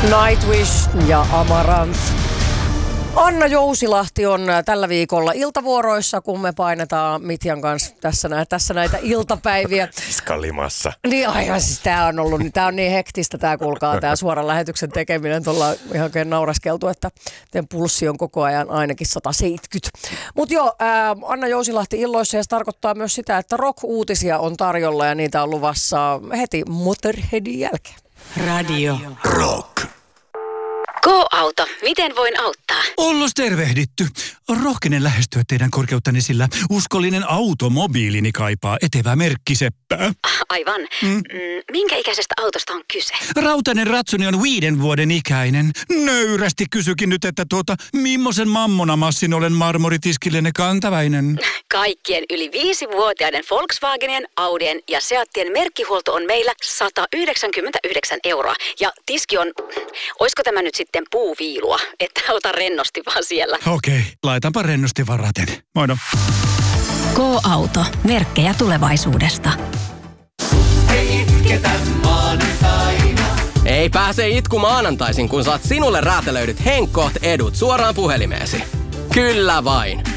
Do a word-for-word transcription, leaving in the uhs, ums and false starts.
Nightwish ja Amaranth. Anna Jousilahti on tällä viikolla iltavuoroissa, kun me painetaan Mitjan kanssa tässä, nä- tässä näitä iltapäiviä. Skalimassa. Niin aivan, siis tää on ollut, tää on niin hektistä tää kuulkaa, tää suoran lähetyksen tekeminen. Tuolla ihan oikein nauraskeltu, että teidän pulssi on koko ajan ainakin sata seitsemänkymmentä. Mutta joo, ää, Anna Jousilahti illoissa, ja se tarkoittaa myös sitä, että rock-uutisia on tarjolla ja niitä on luvassa heti Motorheadin jälkeen. Radio Rock. Go-auto. Miten voin auttaa? Ollos tervehditty. Rohkenen lähestyä teidän korkeuttanne, sillä uskollinen automobiilini kaipaa etevää merkkiseppää. Aivan. Mm. Mm, minkä ikäisestä autosta on kyse? Rautainen ratsuni on viiden vuoden ikäinen. Nöyrästi kysykin nyt, että tuota, millaisen mammonamassin olen marmoritiskillenne kantaväinen? Kaikkien yli viisivuotiaiden Volkswagenien, Audien ja Seattien merkkihuolto on meillä sata yhdeksänkymmentäyhdeksän euroa. Ja tiski on, oisko tämä nyt sitten puuviilua, että ota rennosti vaan siellä. Okei, laitanpa rennosti varaten. Moido. Go-auto. Merkkejä tulevaisuudesta. Ei itketä maanantaina. Ei pääse itku maanantaisin, kun saat sinulle räätälöidyt Henkkoht edut suoraan puhelimeesi. Kyllä vain.